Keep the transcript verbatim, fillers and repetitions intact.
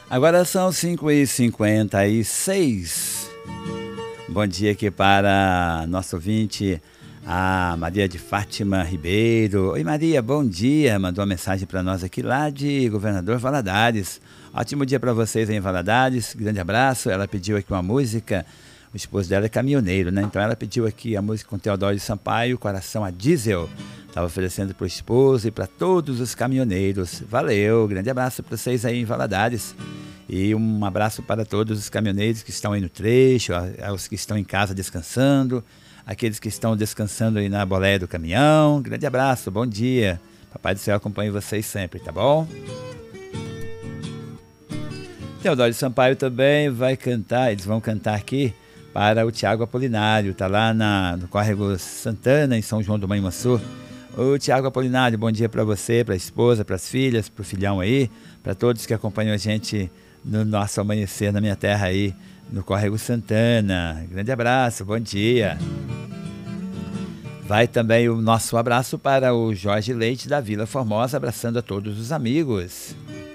Agora são cinco e cinquenta e seis. Bom dia aqui para nosso ouvinte, a Maria de Fátima Ribeiro. Oi Maria, bom dia. Mandou uma mensagem para nós aqui lá de Governador Valadares. Ótimo dia para vocês aí em Valadares. Grande abraço. Ela pediu aqui uma música. O esposo dela é caminhoneiro, né? Então ela pediu aqui a música com Teodoro Sampaio, Coração a Diesel. Estava oferecendo para o esposo e para todos os caminhoneiros. Valeu, grande abraço para vocês aí em Valadares. E um abraço para todos os caminhoneiros que estão aí no trecho, aos que estão em casa descansando, aqueles que estão descansando aí na boleia do caminhão. Grande abraço, bom dia. Papai do Céu acompanhe vocês sempre, tá bom? Teodoro Sampaio também vai cantar, eles vão cantar aqui para o Tiago Apolinário, tá lá na, no Córrego Santana, em São João do Manhuaçu. Ô Tiago Apolinário, bom dia para você, para a esposa, para as filhas, para o filhão aí, para todos que acompanham a gente no nosso amanhecer na minha terra aí, no Córrego Santana. Grande abraço, bom dia. Vai também o nosso abraço para o Jorge Leite da Vila Formosa, abraçando a todos os amigos.